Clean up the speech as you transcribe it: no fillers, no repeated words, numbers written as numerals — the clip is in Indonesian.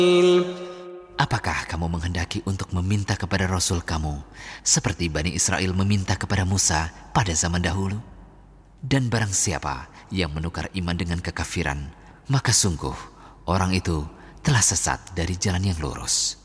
Apakah kamu menghendaki untuk meminta kepada Rasul kamu seperti Bani Israel meminta kepada Musa pada zaman dahulu? Dan barang siapa yang menukar iman dengan kekafiran, maka sungguh orang itu telah sesat dari jalan yang lurus.